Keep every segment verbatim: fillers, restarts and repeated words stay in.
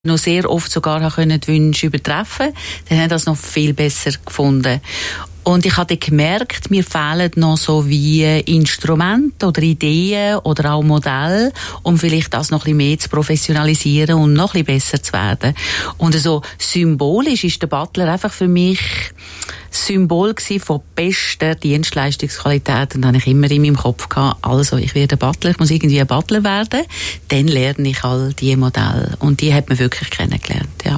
noch sehr oft sogar können die Wünsche übertreffen. Dann haben das noch viel besser gefunden. Und ich habe gemerkt, mir fehlen noch so wie Instrumente oder Ideen oder auch Modelle, um vielleicht das noch ein bisschen mehr zu professionalisieren und noch ein bisschen besser zu werden. Und so symbolisch ist der Butler einfach für mich Symbol von bester Dienstleistungsqualität. Und dann habe ich immer in meinem Kopf gehabt, also ich werde Butler, ich muss irgendwie ein Butler werden, dann lerne ich all diese Modelle. Und die hat man wirklich kennengelernt, ja.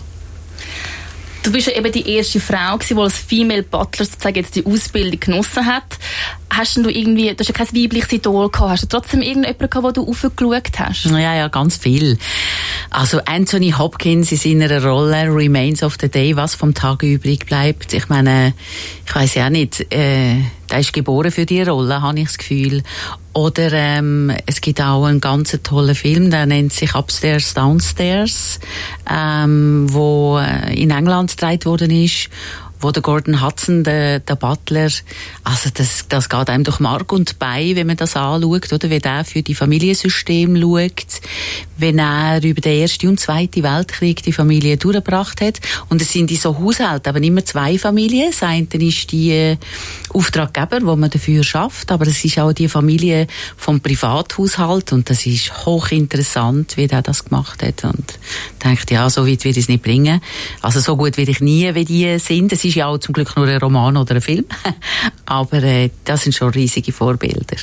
Du bist ja eben die erste Frau gewesen, die als Female Butler sozusagen jetzt die Ausbildung genossen hat. Hast du irgendwie, du hast ja kein weibliches Idol gehabt, hast du trotzdem irgendjemanden gehabt, wo du aufgeschaut hast? Ja, ja, ganz viel. Also Anthony Hopkins in seiner Rolle Remains of the Day, was vom Tag übrig bleibt. Ich meine, ich weiss ja nicht, äh, der ist geboren für die Rolle, habe ich das Gefühl. Oder ähm, es gibt auch einen ganz tollen Film, der nennt sich Upstairs, Downstairs, ähm, wo in England gedreht worden ist, wo der Gordon Hudson, der, der Butler, also das, das geht einem durch Mark und Bein, wenn man das anschaut, oder wie der für die Familiensystem schaut, wenn er über den Ersten und Zweiten Weltkrieg die Familie durchgebracht hat. Und es sind in so Haushalten aber immer zwei Familien. Das eine ist die Auftraggeber, wo man dafür schafft, aber es ist auch die Familie vom Privathaushalt und das ist hochinteressant, wie der das gemacht hat. Und ich dachte, ja, so weit will ich es nicht bringen. Also so gut will ich nie, wie die sind. Es ist ja auch zum Glück nur ein Roman oder ein Film. Aber äh, das sind schon riesige Vorbilder.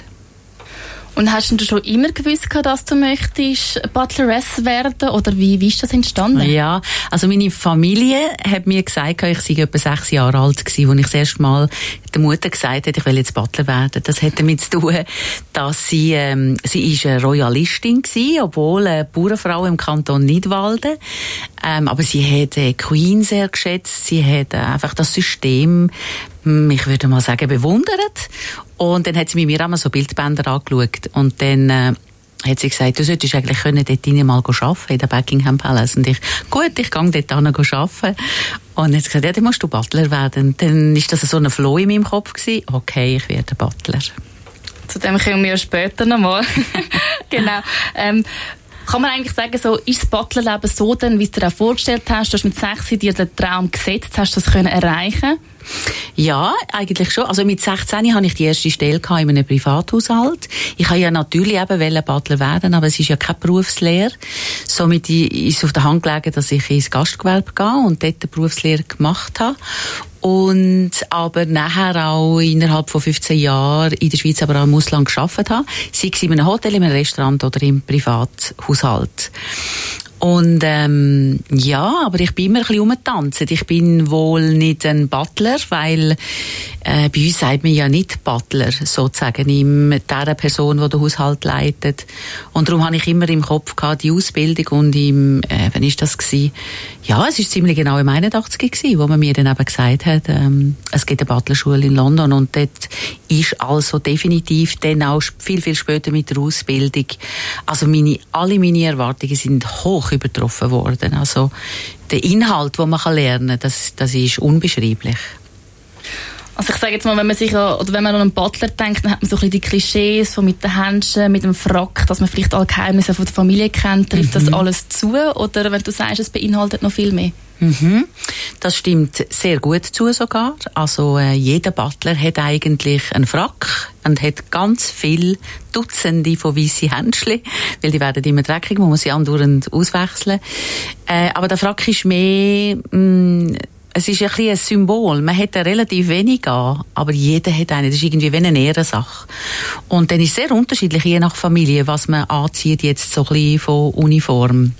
Und hast du schon immer gewusst, dass du möchtest Butleress werden? Oder wie, wie ist das entstanden? Ja, also meine Familie hat mir gesagt, ich sei etwa sechs Jahre alt gewesen, als ich das erste Mal der Mutter gesagt habe, ich will jetzt Butler werden. Das hat damit zu tun, dass sie, ähm, sie ist eine Royalistin gewesen, obwohl eine Bauernfrau im Kanton Nidwalden. Ähm, aber sie hat äh, Queen sehr geschätzt. Sie hat äh, einfach das System, ich würde mal sagen, bewundert. Und dann hat sie mit mir einmal so Bildbänder angeschaut. Und dann äh, hat sie gesagt, du solltest eigentlich können dort rein mal arbeiten, in der Buckingham Palace. Und ich, gut, ich gehe dort hin arbeiten. Und dann hat sie gesagt, ja, dann musst du Butler werden. Und dann war das so ein Flow in meinem Kopf gewesen. Okay, ich werde Butler. Zu dem kommen wir später nochmal. Genau. Ähm, Kann man eigentlich sagen, so ist das Butlerleben so, denn, wie du dir auch vorgestellt hast, du hast mit sechs dir den Traum gesetzt, hast du das können erreichen? Ja, eigentlich schon. Also mit sechzehn hatte ich die erste Stelle in einem Privathaushalt. Ich wollte ja natürlich eben Butler werden, aber es ist ja keine Berufslehre. Somit ist es auf der Hand gelegen, dass ich ins Gastgewerbe gehe und dort eine Berufslehre gemacht habe. Und aber nachher auch innerhalb von fünfzehn Jahren in der Schweiz, aber auch im Ausland gearbeitet habe. Sei es in einem Hotel, in einem Restaurant oder im Privathaushalt. Und ähm, ja, aber ich bin immer ein bisschen rumgetanzt. Ich bin wohl nicht ein Butler, weil äh, bei uns sagt man ja nicht Butler, sozusagen, in der Person, die den Haushalt leitet. Und darum habe ich immer im Kopf gehabt, die Ausbildung und im, äh, wann ist das gewesen? Ja, es ist ziemlich genau im einundachtzig gewesen, wo man mir dann eben gesagt hat, ähm, es gibt eine Butlerschule in London und dort ist also definitiv dann auch viel, viel später mit der Ausbildung, also meine, alle meine Erwartungen sind hoch übertroffen worden. Also der Inhalt, den man lernen kann, das, das ist unbeschreiblich. Also ich sage jetzt mal, wenn man sich oder wenn man an einen Butler denkt, dann hat man so ein bisschen die Klischees von mit den Händchen, mit dem Frack, dass man vielleicht alle Geheimnisse von der Familie kennt. Trifft mhm. das alles zu? Oder wenn du sagst, es beinhaltet noch viel mehr? Mhm. Das stimmt sehr gut zu sogar. Also äh, jeder Butler hat eigentlich einen Frack und hat ganz viele Dutzende von weissen Händchen, weil die werden immer dreckig, man muss sie andauernd auswechseln. Äh, aber der Frack ist mehr... Mh, es ist ein bisschen ein Symbol. Man hat relativ wenig an, aber jeder hat einen. Das ist irgendwie wie eine Ehrensache. Und dann ist es sehr unterschiedlich, je nach Familie, was man anzieht, jetzt so ein bisschen von Uniform.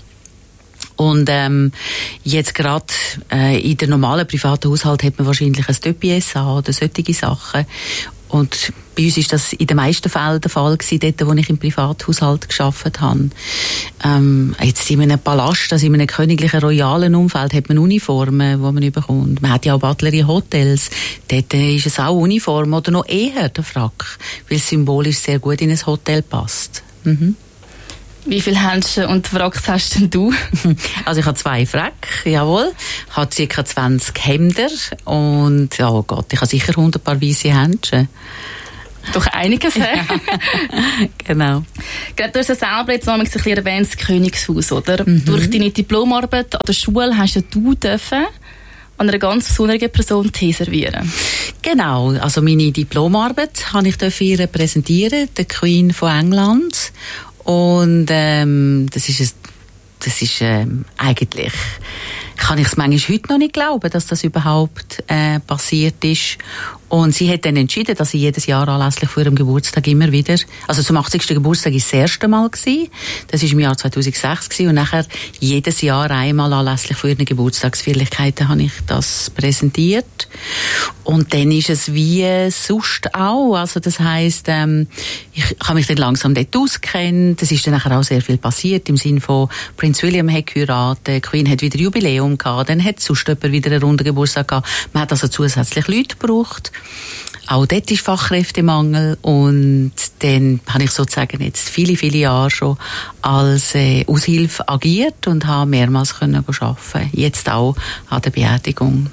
Und ähm, jetzt gerade äh, in der normalen privaten Haushalt hat man wahrscheinlich ein Töppies an oder solche Sachen. Und bei uns ist das in den meisten Fällen der Fall gewesen, dort, wo ich im Privathaushalt gearbeitet habe. Ähm, jetzt in einem Palast, also in einem königlichen, royalen Umfeld, hat man Uniformen, die man bekommt. Man hat ja auch Butler in Hotels. Dort ist es auch Uniform oder noch eher der Frack, weil es symbolisch sehr gut in ein Hotel passt. Mhm. Wie viele Händchen und Fracks hast denn du? Also ich habe zwei Frack, jawohl. Ich habe ca. zwanzig Hemder und, oh Gott, ich habe sicher hundert Paar weisse Händchen. Doch einiges. Ja, genau. Du hast ja selber jetzt noch ein bisschen erwähnt, das Königshaus, oder? Mhm. Durch deine Diplomarbeit an der Schule hast ja du dürfen an einer ganz besonderen Person Tee servieren. Genau, also meine Diplomarbeit habe ich ihr präsentieren, der Queen von England. Und ähm, das ist, ein, das ist ähm, eigentlich, kann ich es manchmal heute noch nicht glauben, dass das überhaupt äh, passiert ist. Und sie hat dann entschieden, dass sie jedes Jahr anlässlich von ihrem Geburtstag immer wieder, also zum achtzigsten Geburtstag war das erste Mal gewesen. Das war im Jahr zweitausendsechs gewesen. Und nachher jedes Jahr einmal anlässlich von ihren Geburtstagsfeierlichkeiten habe ich das präsentiert. Und dann ist es wie sonst auch. Also das heisst, ähm, ich habe mich dann langsam dort auskennt. Es ist dann nachher auch sehr viel passiert im Sinne von Prinz William hat geheiratet, Queen hat wieder Jubiläum gehabt, dann hat sonst jemand wieder einen runden Geburtstag gehabt. Man hat also zusätzlich Leute gebraucht. Auch dort ist Fachkräftemangel und dann habe ich sozusagen jetzt viele, viele Jahre schon als äh, Aushilfe agiert und habe mehrmals können arbeiten. Jetzt auch an der Beerdigung.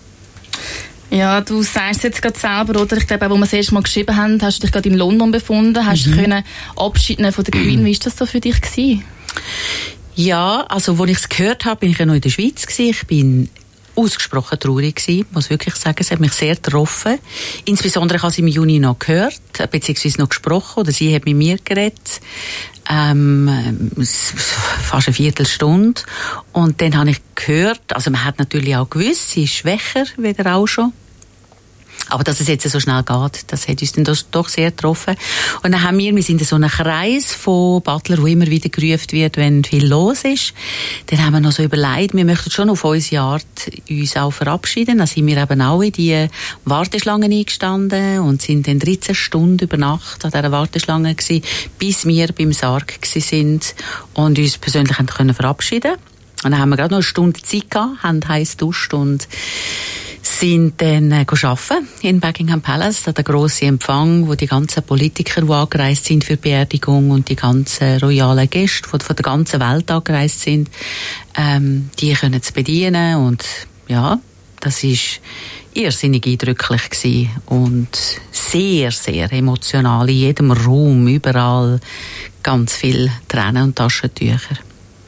Ja, du sagst es jetzt gerade selber, oder? Ich glaube, als wir das erste Mal geschrieben haben, hast du dich gerade in London befunden, hast mhm. können Abschied nehmen von der Queen. Wie war das so für dich gewesen? Ja, also als ich es gehört habe, bin ich ja noch in der Schweiz gewesen. Ich bin ausgesprochen traurig gewesen, muss wirklich sagen. Es hat mich sehr getroffen. Insbesondere habe ich im Juni noch gehört, beziehungsweise noch gesprochen, oder sie hat mit mir geredet. Ähm, fast eine Viertelstunde. Und dann habe ich gehört, also man hat natürlich auch gewusst, sie ist schwächer, wieder auch schon. Aber dass es jetzt so schnell geht, das hat uns dann doch sehr getroffen. Und dann haben wir, wir sind in so einem Kreis von Butler, wo immer wieder gerufen wird, wenn viel los ist. Dann haben wir noch so überlegt, wir möchten schon auf unsere Art uns auch verabschieden. Dann sind wir eben auch in die Warteschlange eingestanden und sind dann dreizehn Stunden über Nacht an dieser Warteschlange gewesen, bis wir beim Sarg gewesen sind und uns persönlich haben können verabschieden. Und dann haben wir gerade noch eine Stunde Zeit gehabt, haben heiss duscht und sind dann äh, arbeiten in Buckingham Palace, da der grosse Empfang, wo die ganzen Politiker, die angereist sind für die Beerdigung und die ganzen royalen Gäste, die von der ganzen Welt angereist sind, ähm, die können es bedienen und ja, das ist irrsinnig eindrücklich gewesen und sehr, sehr emotional, in jedem Raum, überall ganz viel Tränen und Taschentücher.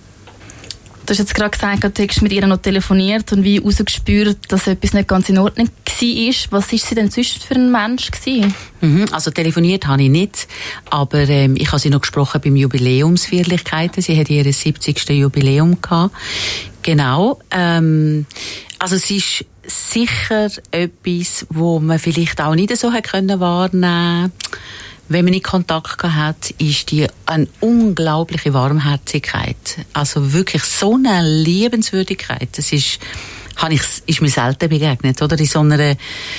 Du hast jetzt gerade gesagt, du hast mit ihr noch telefoniert und wie rausgespürt, dass etwas nicht ganz in Ordnung war. Was war sie denn sonst für ein Mensch gewesen? Mhm, also telefoniert habe ich nicht, aber ähm, ich habe sie noch gesprochen beim Jubiläumsfeierlichkeiten. Sie hat ihr siebzigsten Jubiläum gehabt. Genau. Ähm, also sie ist sicher etwas, wo man vielleicht auch nicht so hat können wahrnehmen. Wenn man in Kontakt hat, ist die eine unglaubliche Warmherzigkeit. Also wirklich so eine Liebenswürdigkeit. Das ist, habe ich, ist mir selten begegnet, oder? In so einer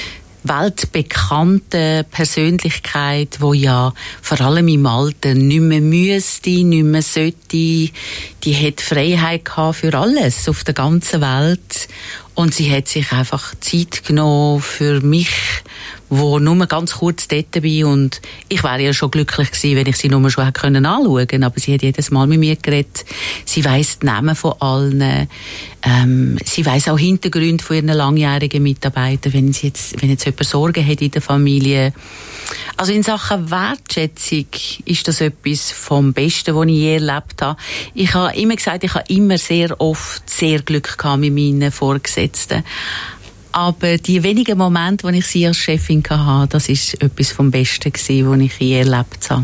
weltbekannten Persönlichkeit, wo ja vor allem im Alter nicht mehr müsste, nicht mehr sollte. Die hat Freiheit gehabt für alles auf der ganzen Welt. Und sie hat sich einfach Zeit genommen für mich, wo nur ganz kurz dort bin und ich wäre ja schon glücklich gewesen, wenn ich sie nur schon hätte können anschauen, aber sie hat jedes Mal mit mir geredet. Sie weiss die Namen von allen, ähm, sie weiss auch Hintergründe von ihren langjährigen Mitarbeitern, wenn sie jetzt, wenn jetzt jemand Sorgen hat in der Familie. Also in Sachen Wertschätzung ist das etwas vom Besten, was ich je erlebt habe. Ich habe immer gesagt, ich habe immer sehr oft sehr Glück gehabt mit meinen Vorgesetzten. Aber die wenigen Momente, wo ich sie als Chefin hatte, das ist etwas vom Besten gewesen, was ich je erlebt habe.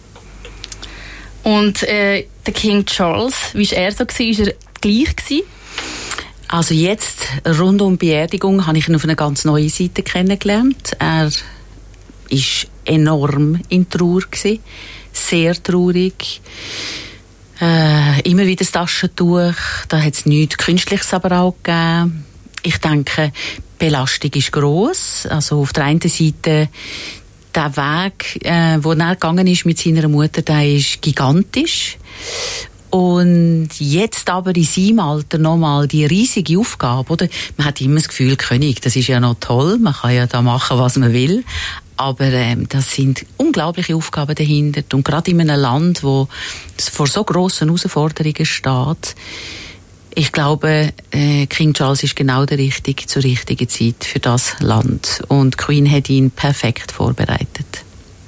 Und äh, der King Charles, wie war er so? War er gleich gewesen? Also jetzt, rund um die Beerdigung, habe ich ihn auf eine ganz neue Seite kennengelernt. Er war enorm in Trauer gewesen, sehr traurig. Äh, immer wieder das Taschentuch, da hat es nichts Künstliches aber auch gegeben. Ich denke, die Belastung ist gross. Also auf der einen Seite der Weg, äh, wo er gegangen ist mit seiner Mutter, der ist gigantisch. Und jetzt aber in seinem Alter nochmal die riesige Aufgabe, oder? Man hat immer das Gefühl, König, das ist ja noch toll, man kann ja da machen, was man will. Aber ähm, das sind unglaubliche Aufgaben dahinter. Und gerade in einem Land, wo vor so grossen Herausforderungen steht, ich glaube, äh, King Charles ist genau der Richtige zur richtigen Zeit für das Land. Und Queen hat ihn perfekt vorbereitet.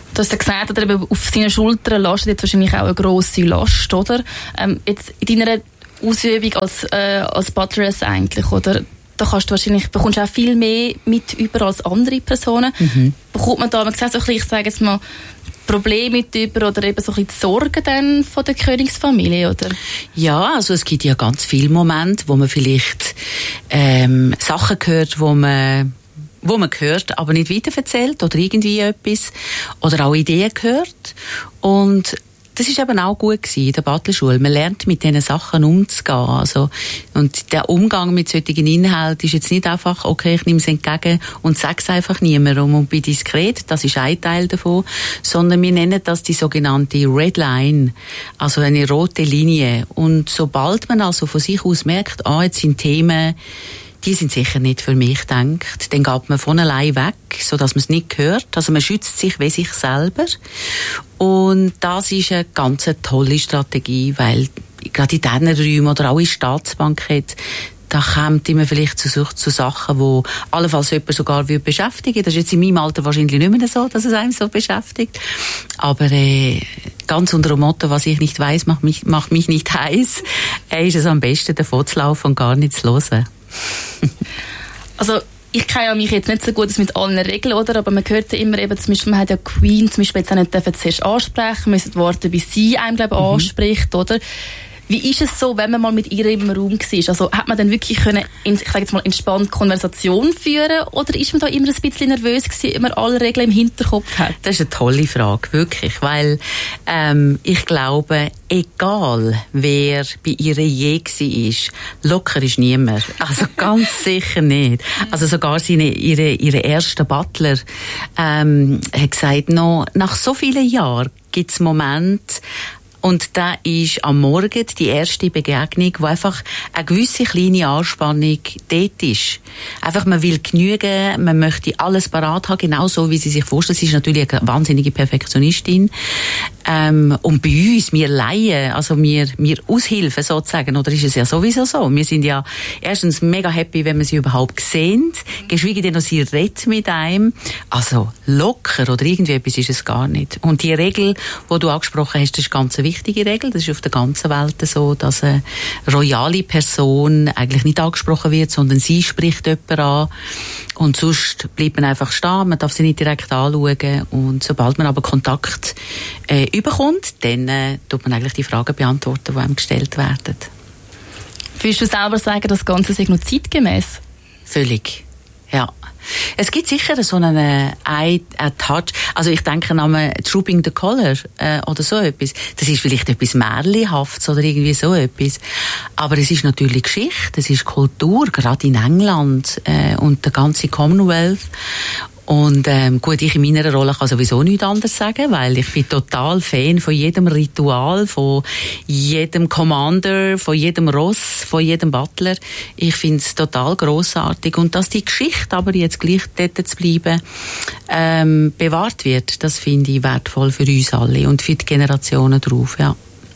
Du hast ja gesagt, oder eben auf seinen Schultern lastet jetzt wahrscheinlich auch eine grosse Last, oder? Ähm, jetzt in deiner Ausübung als, äh, als Butleress eigentlich, oder? Da kannst du wahrscheinlich, bekommst du auch viel mehr mit über als andere Personen. Mhm. Bekommt man da, man sieht so ein bisschen, ich sage jetzt mal, Probleme mit über oder eben so ein bisschen die Sorgen dann von der Königsfamilie, oder? Ja, also es gibt ja ganz viele Momente, wo man vielleicht ähm, Sachen hört, wo man wo man hört, aber nicht weiterverzählt oder irgendwie etwas oder auch Ideen hört. Und das ist eben auch gut gewesen in der Butlerschule. Man lernt mit diesen Sachen umzugehen. Also, und der Umgang mit solchen Inhalten ist jetzt nicht einfach, okay, ich nehme es entgegen und sage es einfach niemandem und bin diskret. Das ist ein Teil davon. Sondern wir nennen das die sogenannte Red Line. Also eine rote Linie. Und sobald man also von sich aus merkt, ah, jetzt sind Themen, die sind sicher nicht für mich gedacht. Dann geht man von allein weg, sodass man es nicht hört. Also man schützt sich wie sich selber. Und das ist eine ganz tolle Strategie, weil gerade in diesen Räumen oder auch in Staatsbankett, da kommt immer vielleicht zu, zu Sachen, die allenfalls jemand sogar beschäftigen würde. Das ist jetzt in meinem Alter wahrscheinlich nicht mehr so, dass es einem so beschäftigt. Aber äh, ganz unter dem Motto, was ich nicht weiss, macht mich, macht mich nicht heiß, äh, ist es am besten, davon zu laufen und gar nicht zu hören. Also ich kenne mich jetzt nicht so gut mit allen Regeln, oder? Aber man hört ja immer eben, zum Beispiel, man hat ja Queen zum Beispiel jetzt auch nicht dürfen zuerst ansprechen, man müssen warten, bis sie einem, glaube ich, mhm. anspricht, oder? Wie ist es so, wenn man mal mit ihr im Raum war? Also hat man dann wirklich können, ich sage jetzt mal, entspannt Konversation führen oder ist man da immer ein bisschen nervös gewesen, wenn man alle Regeln im Hinterkopf hat? Das ist eine tolle Frage, wirklich, weil ähm, ich glaube, egal wer bei ihr je war, locker ist niemand. Also ganz sicher nicht. Also sogar seine, ihre, ihre erste Butler ähm, hat gesagt, noch, nach so vielen Jahren gibt es Momente, und da ist am Morgen die erste Begegnung, wo einfach eine gewisse kleine Anspannung dort ist. Einfach, man will genügen, man möchte alles parat haben, genau so, wie sie sich vorstellt. Sie ist natürlich eine wahnsinnige Perfektionistin. Ähm, und bei uns, wir Laien, also wir, wir Aushilfen sozusagen, oder ist es ja sowieso so? Wir sind ja erstens mega happy, wenn wir sie überhaupt sehen, geschweige denn, dass sie redet mit einem. Also locker oder irgendwie etwas ist es gar nicht. Und die Regel, die du angesprochen hast, das ist ganz eine wichtige Regel. Das ist auf der ganzen Welt so, dass eine royale Person eigentlich nicht angesprochen wird, sondern sie spricht jemanden an. Und sonst bleibt man einfach stehen, man darf sie nicht direkt anschauen. Und sobald man aber Kontakt äh, überkommt, dann äh, tut man eigentlich die Fragen beantworten, die einem gestellt werden. Würdest du selber sagen, das Ganze sei noch zeitgemäß? Völlig, ja. Es gibt sicher so einen äh, ein, ein Touch. Also ich denke an Trooping the Colour äh, oder so etwas. Das ist vielleicht etwas Märchenhaftes oder irgendwie so etwas. Aber es ist natürlich Geschichte, es ist Kultur, gerade in England äh, und der ganze Commonwealth. Und ähm, gut, ich in meiner Rolle kann sowieso nichts anderes sagen, weil ich bin total Fan von jedem Ritual, von jedem Commander, von jedem Ross, von jedem Butler. Ich finde es total grossartig. Und dass die Geschichte aber jetzt gleich dort zu bleiben, ähm, bewahrt wird, das finde ich wertvoll für uns alle und für die Generationen drauf, ja.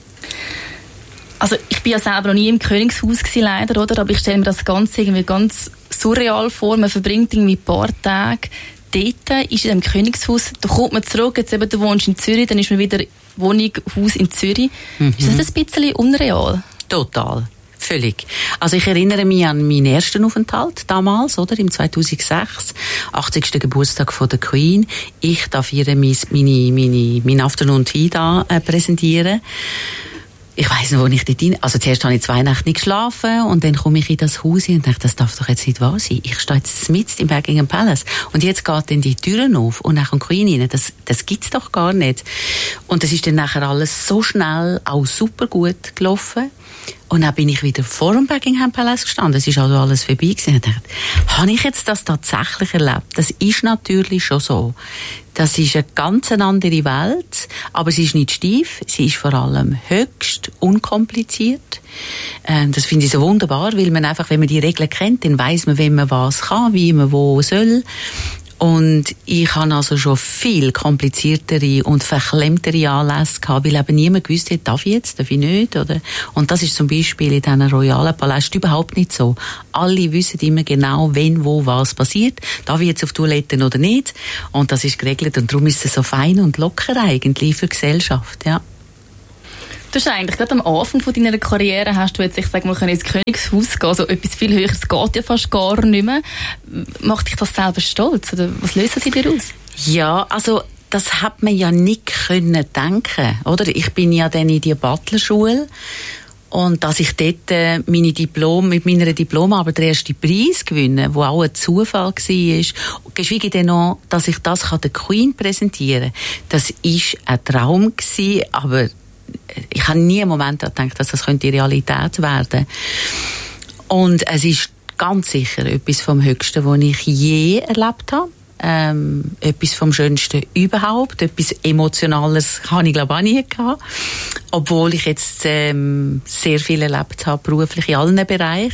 Also ich bin ja selber noch nie im Königshaus gewesen, leider, oder? Aber ich stelle mir das Ganze irgendwie ganz surreal vor. Man verbringt irgendwie ein paar Tage dort, ist in dem Königshaus, da kommt man zurück, jetzt eben, du wohnst in Zürich, dann ist man wieder Wohnung, Haus in Zürich. Mhm. Ist das ein bisschen unreal? Total. Völlig. Also ich erinnere mich an meinen ersten Aufenthalt damals, oder, im zweitausendsechs, achtzigsten Geburtstag von der Queen. Ich darf ihr meine, meine, meine, mein Afternoon Tea da äh, präsentieren. Ich weiss noch, wo ich dort rein... Also zuerst habe ich zwei Nächte nicht geschlafen und dann komme ich in das Haus hin und denke, das darf doch jetzt nicht wahr sein. Ich stehe jetzt mitten im Buckingham Palace und jetzt geht dann die Türen auf und dann kommt die Queen rein. Das, das gibt's doch gar nicht. Und das ist dann nachher alles so schnell, auch super gut gelaufen. Und dann bin ich wieder vor dem Buckingham Palace gestanden. Es ist also alles vorbei gewesen. Und ich dachte, habe ich jetzt das tatsächlich erlebt? Das ist natürlich schon so. Das ist eine ganz andere Welt, aber sie ist nicht steif, sie ist vor allem höchst unkompliziert. Ähm, das finde ich so wunderbar, weil man einfach, wenn man die Regeln kennt, dann weiss man, wenn man was kann, wie man wo soll. Und ich habe also schon viel kompliziertere und verklemmtere Anlässe gehabt, weil eben niemand gewusst hat, darf ich jetzt, darf ich nicht, oder? Und das ist zum Beispiel in diesen royalen Palästen überhaupt nicht so. Alle wissen immer genau, wenn, wo, was passiert. Darf ich jetzt auf Toiletten oder nicht? Und das ist geregelt und darum ist es so fein und locker eigentlich für die Gesellschaft, ja. Du hast eigentlich gerade am Anfang von deiner Karriere hast du jetzt, ich sage mal, ins Königshaus gehen, also etwas viel Höheres geht ja fast gar nicht mehr. Macht dich das selber stolz, oder was lösen sie dir aus? Ja, also das hat man ja nicht können denken, oder? Ich bin ja dann in die Butlerschule und dass ich dort äh, meine Diplom, mit meiner Diplomarbeit den ersten Preis gewinne, wo auch ein Zufall war, geschweige denn noch, dass ich das der Queen präsentieren kann, das war ein Traum gewesen, aber ich habe nie einen Moment gedacht, dass das könnte Realität werden. Und es ist ganz sicher etwas vom Höchsten, was ich je erlebt habe. Ähm, etwas vom Schönsten überhaupt. Etwas Emotionales habe ich, glaube ich, auch nie gehabt. Obwohl ich jetzt ähm, sehr viel erlebt habe, beruflich in allen Bereichen.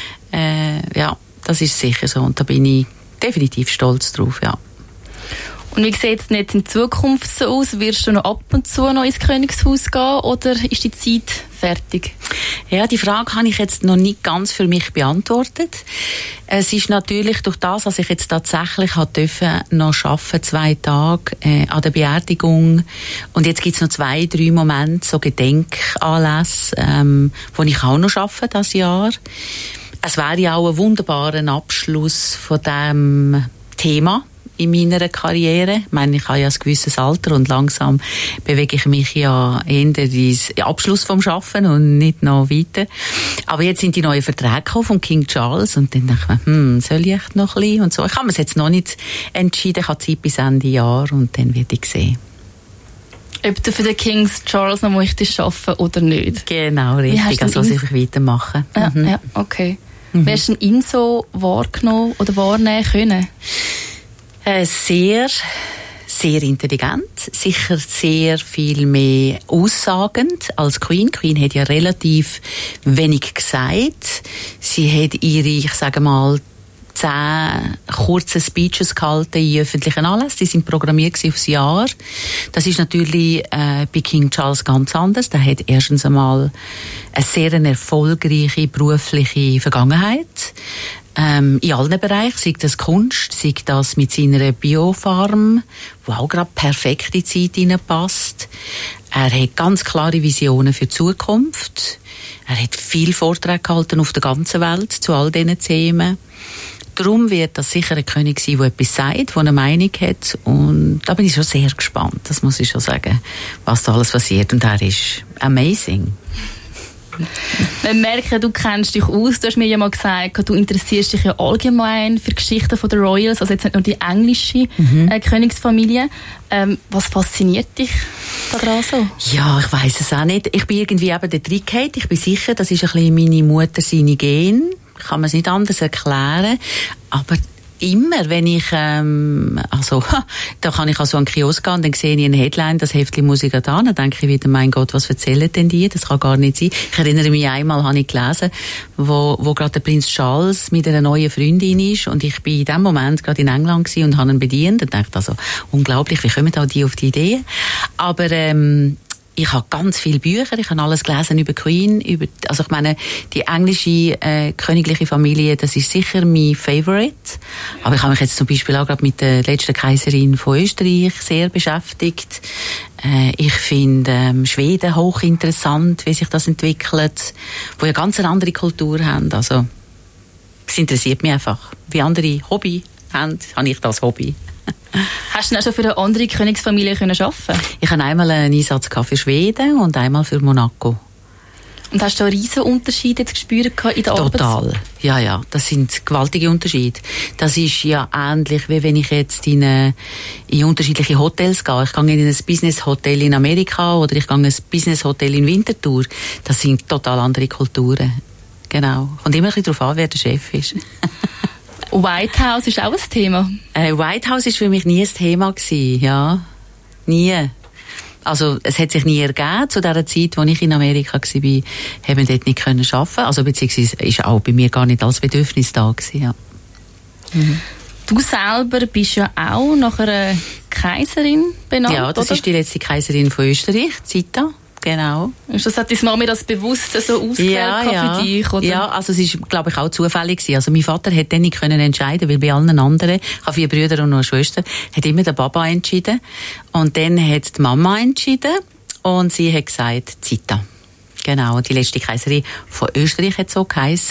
Äh, ja, das ist sicher so. Und da bin ich definitiv stolz drauf, ja. Und wie sieht es nicht in Zukunft so aus? Wirst du noch ab und zu noch ins Königshaus gehen oder ist die Zeit fertig? Ja, die Frage habe ich jetzt noch nicht ganz für mich beantwortet. Es ist natürlich durch das, dass ich jetzt tatsächlich durfte, noch arbeiten, zwei Tage äh, an der Beerdigung. Und jetzt gibt es noch zwei, drei Momente, so Gedenkanlässe, ähm, wo ich auch noch arbeite das Jahr. Es wäre ja auch ein wunderbarer Abschluss von diesem Thema in meiner Karriere. Ich meine, ich habe ja ein gewisses Alter und langsam bewege ich mich ja eher ins Abschluss vom Schaffen und nicht noch weiter. Aber jetzt sind die neuen Verträge gekommen von King Charles und dann dachte ich, hm, soll ich echt noch ein bisschen und so. Ich habe mir jetzt noch nicht entschieden, ich habe Zeit bis Ende Jahr und dann werde ich sehen. Ob du für den King Charles noch möchtest arbeiten oder nicht? Genau, richtig, also was ich weitermache. Ja, mhm. ja, okay. Mhm. Wie hast du ihn so wahrgenommen oder wahrnehmen können? Äh, sehr, sehr intelligent, sicher sehr viel mehr aussagend als Queen. Queen hat ja relativ wenig gesagt. Sie hat ihre, ich sage mal, zehn kurze Speeches gehalten in öffentlichen Anlässen. Die sind programmiert aufs Jahr. Das ist natürlich äh, bei King Charles ganz anders. Der hat erstens einmal eine sehr erfolgreiche berufliche Vergangenheit. Ähm, in allen Bereichen, sei das Kunst, sei das mit seiner Biofarm, wo auch gerade perfekt in die Zeit hineinpasst. Er hat ganz klare Visionen für die Zukunft. Er hat viele Vorträge gehalten auf der ganzen Welt zu all diesen Themen. Darum wird das sicher ein König sein, der etwas sagt, der eine Meinung hat. Und da bin ich schon sehr gespannt, das muss ich schon sagen, was da alles passiert. Und er ist amazing. Wir merken, du kennst dich aus. Du hast mir ja mal gesagt, du interessierst dich ja allgemein für Geschichten der Royals, also jetzt nicht nur die englische mhm. äh, Königsfamilie. Ähm, was fasziniert dich daran so? Ja, ich weiss es auch nicht. Ich bin irgendwie eben der Trickheit. Ich bin sicher, das ist ein bisschen meine Mutter, seine Gen. Kann man es nicht anders erklären. Aber immer, wenn ich, ähm, also, da kann ich also an den Kiosk gehen und dann sehe ich eine Headline, das Heftchen muss ich da, dann denke ich wieder, mein Gott, was erzählen denn die? Das kann gar nicht sein. Ich erinnere mich, einmal habe ich gelesen, wo, wo gerade der Prinz Charles mit einer neuen Freundin ist und ich bin in dem Moment gerade in England gewesen und habe ihn bedient und dachte also, unglaublich, wie kommen da die auf die Idee? Aber, ähm, ich habe ganz viele Bücher, ich habe alles gelesen über Queen, über, also ich meine, die englische äh, königliche Familie, das ist sicher mein Favorite. Aber ich habe mich jetzt zum Beispiel auch gerade mit der letzten Kaiserin von Österreich sehr beschäftigt. Äh, ich finde ähm, Schweden hochinteressant, wie sich das entwickelt, wo ja ganz eine andere Kultur haben. Also es interessiert mich einfach. Wie andere Hobby haben, habe ich das Hobby. Hast du denn auch schon für eine andere Königsfamilie können arbeiten? Ich habe einmal einen Einsatz für Schweden und einmal für Monaco. Und hast du einen riesen Unterschied jetzt gespürt in der Arbeit? Total. Ja, ja. Das sind gewaltige Unterschiede. Das ist ja ähnlich, wie wenn ich jetzt in, eine, in unterschiedliche Hotels gehe. Ich gehe in ein Business-Hotel in Amerika oder ich gehe in ein Business-Hotel in Winterthur. Das sind total andere Kulturen. Genau. Kommt immer ein bisschen darauf an, wer der Chef ist. White House ist auch ein Thema? Äh, White House ist für mich nie ein Thema gewesen, ja. Nie. Also, es hat sich nie ergeben. Zu der Zeit, als ich in Amerika war, haben wir dort nicht können arbeiten. Also, beziehungsweise, ist auch bei mir gar nicht als Bedürfnis da gewesen, ja. Mhm. Du selber bist ja auch nach einer Kaiserin benannt, Ja, das oder? ist die letzte Kaiserin von Österreich, Zita. Genau. Das hat deine Mami das bewusst so ausgewählt ja, ja. für dich, oder? Ja, also es ist, glaube ich, auch zufällig gewesen. Also mein Vater hätte dann nicht können entscheiden, weil bei allen anderen, ich habe vier Brüder und noch eine Schwester, hat immer der Papa entschieden. Und dann hat die Mama entschieden und sie hat gesagt, Zita. Genau, die letzte Kaiserin von Österreich hat so geheißen.